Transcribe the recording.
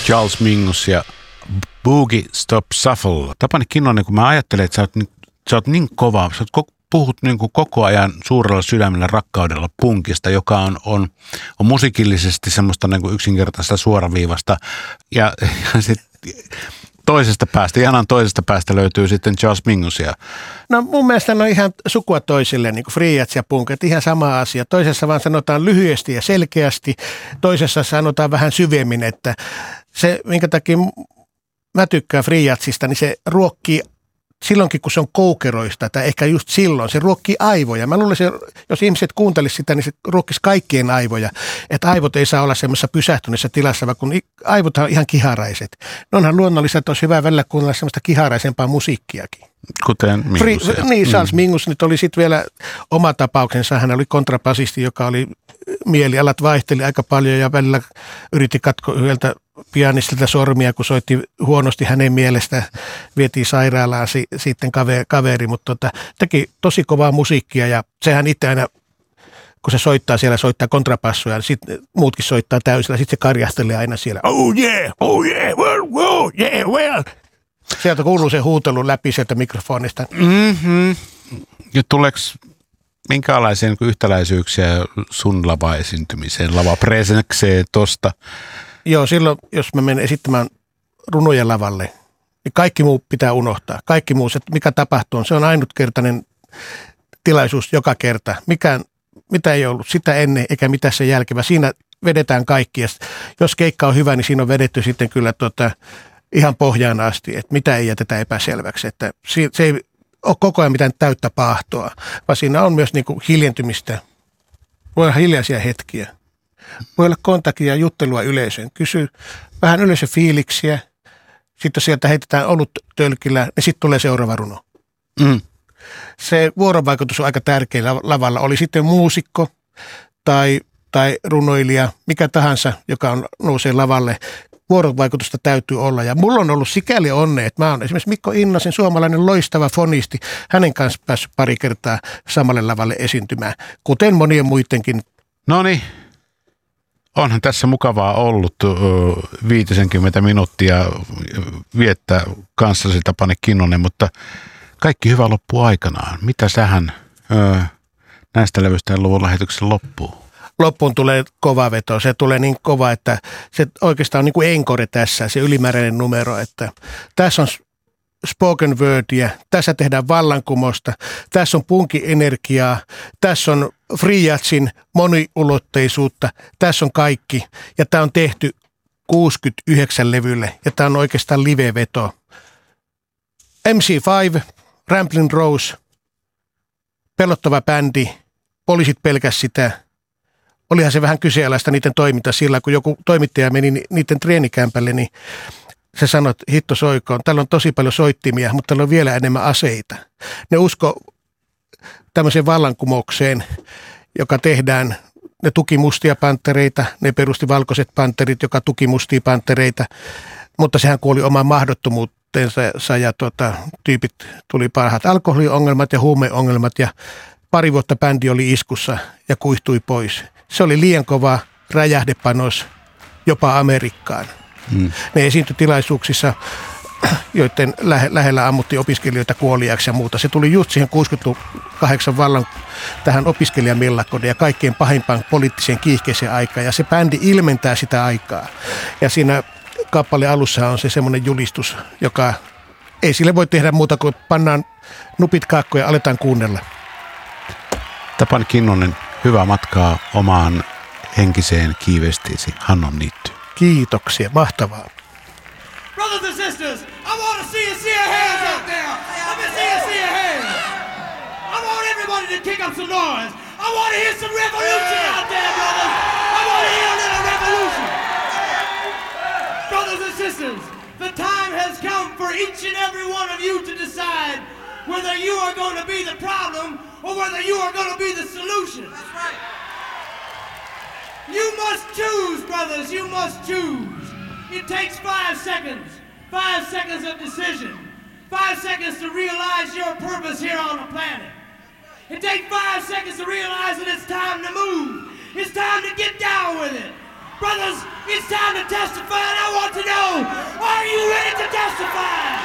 Charles Mingus ja Boogie Stop Shuffle. Tapani Kinnunen, kun mä ajattelen, että sä oot niin kova, puhut niin kuin koko ajan suurella sydämellä rakkaudella punkista, joka on musiikillisesti semmoista niin kuin yksinkertaista suoraviivasta. Ja sitten janan toisesta päästä löytyy sitten Charles Mingusia. No mun mielestä ne on ihan sukua toisille, niin kuin free jazz ja punk, että ihan sama asia. Toisessa vaan sanotaan lyhyesti ja selkeästi, toisessa sanotaan vähän syvemmin, että se, minkä takia mä tykkään free jazzista, niin se ruokkii silloinkin, kun se on koukeroista, tai ehkä just silloin, se ruokkii aivoja. Mä luulen, jos ihmiset kuuntelisivat sitä, niin se ruokkisi kaikkien aivoja. Että aivot ei saa olla semmoisessa pysähtyneessä tilassa, vaan kun aivot on ihan kiharaiset. Ne onhan luonnollista, että olisi hyvä välillä kuunnella semmoista kiharaisempaa musiikkiakin. Kuten Mingus. Niin, Charles Mingus nyt oli sitten vielä oma tapauksensa. Hän oli kontrabasisti, joka oli mielialat vaihteli aika paljon ja välillä yritti katkoa yhdeltä pianistilta sormia, kun soitti huonosti hänen mielestä. Vietiin sairaalaan sitten kaveri, mutta teki tosi kovaa musiikkia ja sehän itse aina, kun se soittaa kontrapassoja, niin sitten muutkin soittaa täysillä. Sitten se karjahtelee aina siellä, oh yeah, well. Sieltä kuuluu se huutelu läpi sieltä mikrofonista. Mm-hmm. Ja tuleeko minkälaisia niin yhtäläisyyksiä sun lava-esiintymiseen, lavapresenkseen tosta? Joo, silloin jos mä menen esittämään runojen lavalle, niin kaikki muu pitää unohtaa. Kaikki muu, se mikä tapahtuu, se on ainutkertainen tilaisuus joka kerta. Mitä ei ollut sitä ennen eikä mitä sen jälkeen, siinä vedetään kaikki. Ja jos keikka on hyvä, niin siinä on vedetty sitten kyllä ihan pohjaan asti, että mitä ei jätetä epäselväksi. Että se ei ole koko ajan mitään täyttä paahtoa, vaan siinä on myös niin kuin hiljentymistä. Voi olla hiljaisia hetkiä. Voi olla kontaktia ja juttelua yleisöön. Kysy vähän yleisöfiiliksiä. Sitten sieltä heitetään oluttölkillä, niin sitten tulee seuraava runo. Mm. Se vuorovaikutus on aika tärkeä lavalla. Oli sitten muusikko tai runoilija, mikä tahansa, joka nousee lavalle. Vuorovaikutusta täytyy olla. Ja mulla on ollut sikäli onne, että mä oon esimerkiksi Mikko Innasen, suomalainen loistava fonisti, hänen kanssa päässyt pari kertaa samalle lavalle esiintymään, kuten monien muidenkin. Noniin. Onhan tässä mukavaa ollut 50 minuuttia viettää kanssasi Tapani Kinnunen, mutta kaikki hyvä loppuu aikanaan. Mitä sähän näistä levyistä luvun lähetyksen loppuu? Loppuun tulee kova veto. Se tulee niin kova, että se oikeastaan on niin kuin encore tässä, se ylimääräinen numero. Että tässä on spoken wordia, tässä tehdään vallankumousta, tässä on punkin-energiaa, tässä on free jazzin moniulotteisuutta, tässä on kaikki. Ja tämä on tehty 69 levylle ja tämä on oikeastaan live-veto. MC5, Ramblin' Rose, pelottava bändi, poliisit pelkäs sitä. Olihan se vähän kyseenalaista niiden toiminta sillä, kun joku toimittaja meni niiden treenikämpälle, niin se sanoi, että hitto soikoon, täällä on tosi paljon soittimia, mutta täällä on vielä enemmän aseita. Ne usko tämmöiseen vallankumoukseen, joka tehdään, ne tuki mustia panttereita, ne perusti valkoiset panterit, joka tuki mustia panttereita, mutta sehän kuoli omaan mahdottomuutensa ja tyypit tuli parhaat alkoholiongelmat ja huumeongelmat ja pari vuotta bändi oli iskussa ja kuihtui pois. Se oli liian kova räjähdepanos jopa Amerikkaan. Ne esiintyi tilaisuuksissa, joiden lähellä ammuttiin opiskelijoita kuoliaksi ja muuta. Se tuli just siihen 68 vallan tähän opiskelijamillakkoon ja kaikkein pahimpaan poliittiseen kiihkeeseen aikaan. Ja se bändi ilmentää sitä aikaa. Ja siinä kappaleen alussa on se semmoinen julistus, joka ei sille voi tehdä muuta kuin pannaan nupit kaakkoon ja aletaan kuunnella. Tapani Kinnunen, hyvää matkaa omaan henkiseen kiivestiisi Hannon niittyyn. Kiitoksia, mahtavaa. Brothers and sisters, I want to see your hands out there. Let me see your hands. I want everybody to kick up some noise. I want to hear some revolution out there, brothers. I want to hear a little revolution. Brothers and sisters, the time has come for each and every one of you to decide whether you are going to be the problem or whether you are going to be the solution. That's right. You must choose, brothers, you must choose. It takes 5 seconds. 5 seconds of decision. 5 seconds to realize your purpose here on the planet. It takes 5 seconds to realize that it's time to move. It's time to get down with it. Brothers, It's time to testify, and I want to know, are you ready to testify?